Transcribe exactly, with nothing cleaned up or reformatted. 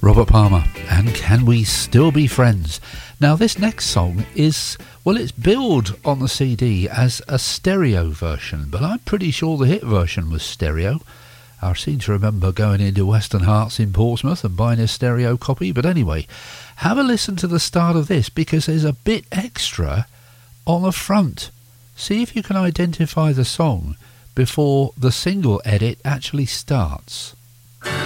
Robert Palmer and Can We Still Be Friends? Now this next song is, well, it's billed on the C D as a stereo version, but I'm pretty sure the hit version was stereo. I seem to remember going into Western Hearts in Portsmouth and buying a stereo copy, but anyway, have a listen to the start of this because there's a bit extra on the front. See if you can identify the song before the single edit actually starts.